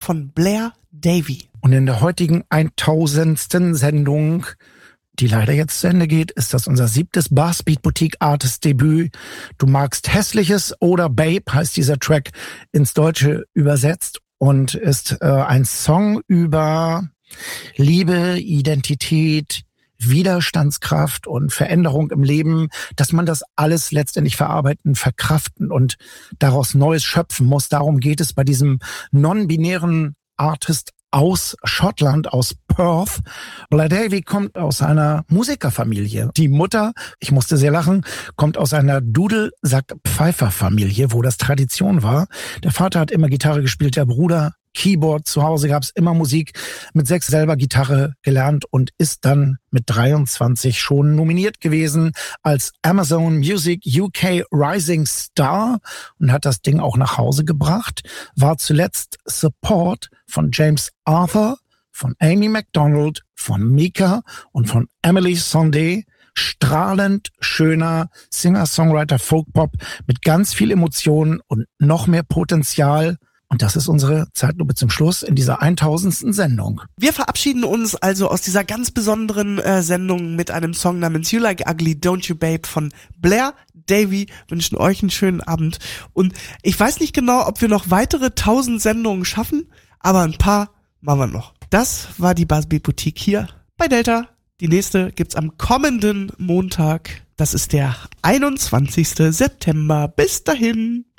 von Blair Davy. Und in der heutigen 1000. Sendung, die leider jetzt zu Ende geht, ist das unser 7. Bassbeat Boutique Artist Debüt. Du magst Hässliches oder Babe heißt dieser Track ins Deutsche übersetzt und ist ein Song über Liebe, Identität, Widerstandskraft und Veränderung im Leben, dass man das alles letztendlich verarbeiten, verkraften und daraus Neues schöpfen muss. Darum geht es bei diesem non-binären Artist aus Schottland, aus Perth. Blair Davy kommt aus einer Musikerfamilie. Die Mutter, ich musste sehr lachen, kommt aus einer Dudelsack-Pfeifer-Familie, wo das Tradition war. Der Vater hat immer Gitarre gespielt, der Bruder Keyboard. Zu Hause gab es immer Musik. Mit 6 selber Gitarre gelernt und ist dann mit 23 schon nominiert gewesen als Amazon Music UK Rising Star und hat das Ding auch nach Hause gebracht. War zuletzt Support von James Arthur, von Amy MacDonald, von Mika und von Emily Sandé. Strahlend schöner Singer-Songwriter Folkpop mit ganz viel Emotionen und noch mehr Potenzial. Und das ist unsere Zeitlupe zum Schluss in dieser 1000. Sendung. Wir verabschieden uns also aus dieser ganz besonderen Sendung mit einem Song namens You Like Ugly, Don't You Babe von Blair Davy. Wünschen euch einen schönen Abend. Und ich weiß nicht genau, ob wir noch weitere 1000 Sendungen schaffen, aber ein paar machen wir noch. Das war die Bassbeat Boutique hier bei Delta. Die nächste gibt's am kommenden Montag. Das ist der 21. September. Bis dahin.